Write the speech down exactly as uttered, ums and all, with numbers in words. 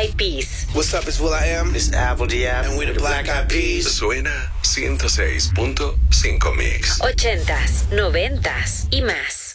Eyed Peas. What's up, it's Will I Am. It's Apple Diab. And we're the Black Eyed Peas. Suena ciento seis punto cinco Mix. Ochentas, noventas y más.